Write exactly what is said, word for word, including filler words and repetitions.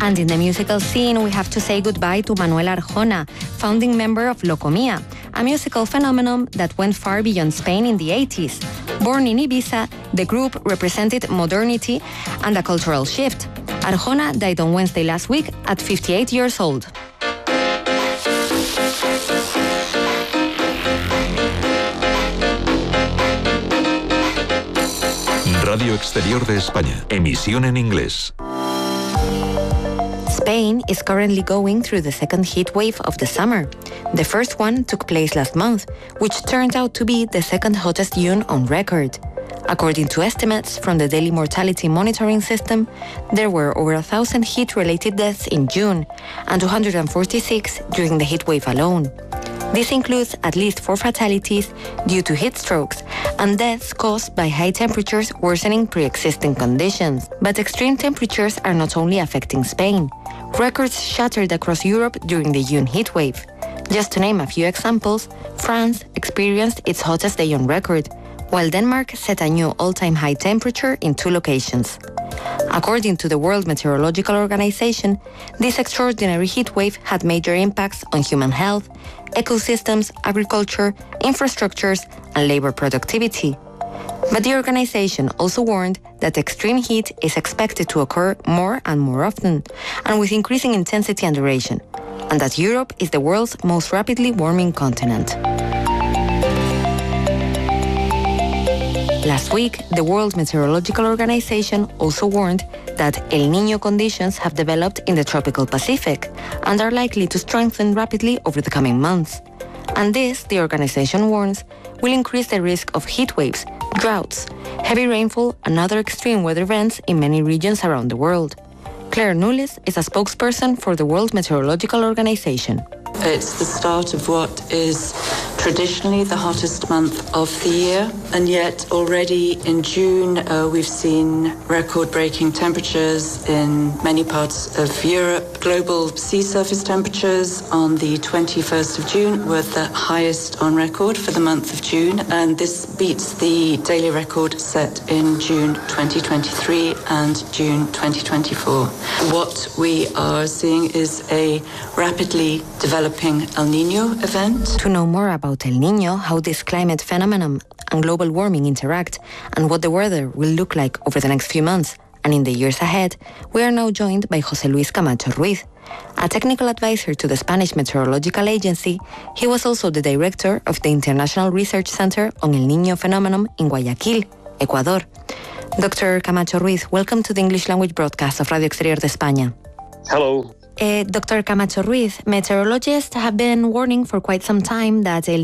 And in the musical scene, we have to say goodbye to Manuel Arjona, founding member of Locomia, a musical phenomenon that went far beyond Spain in the eighties. Born in Ibiza, the group represented modernity and a cultural shift. Arjona died on Wednesday last week at fifty-eight years old. Radio Exterior de España. Emisión en inglés. Spain is currently going through the second heat wave of the summer. The first one took place last month, which turned out to be the second hottest June on record. According to estimates from the Daily Mortality Monitoring System, there were over a thousand heat-related deaths in June and two hundred forty-six during the heat wave alone. This includes at least four fatalities due to heat strokes and deaths caused by high temperatures worsening pre-existing conditions. But extreme temperatures are not only affecting Spain. Records shattered across Europe during the June heat wave. Just to name a few examples, France experienced its hottest day on record, while Denmark set a new all-time high temperature in two locations. According to the World Meteorological Organization, this extraordinary heat wave had major impacts on human health, ecosystems, agriculture, infrastructures, and labor productivity. But the organization also warned that extreme heat is expected to occur more and more often, and with increasing intensity and duration, and that Europe is the world's most rapidly warming continent. Last week, the World Meteorological Organization also warned that El Niño conditions have developed in the tropical Pacific and are likely to strengthen rapidly over the coming months. And this, the organization warns, will increase the risk of heat waves, droughts, heavy rainfall, and other extreme weather events in many regions around the world. Claire Nulis is a spokesperson for the World Meteorological Organization. It's the start of what is traditionally the hottest month of the year, and yet already in June uh, we've seen record-breaking temperatures in many parts of Europe. Global sea surface temperatures on the twenty-first of June were the highest on record for the month of June, and this beats the daily record set in June twenty twenty-three and June twenty twenty-four. What we are seeing is a rapidly developing El Niño event. To know more about El Niño, how this climate phenomenon and global warming interact, and what the weather will look like over the next few months and in the years ahead, we are now joined by José Luis Camacho Ruiz. A technical advisor to the Spanish Meteorological Agency, he was also the director of the International Research Center on El Niño phenomenon in Guayaquil, Ecuador. Doctor Camacho Ruiz, welcome to the English language broadcast of Radio Exterior de España. Hello. Uh, Doctor Camacho Ruiz, meteorologists have been warning for quite some time that El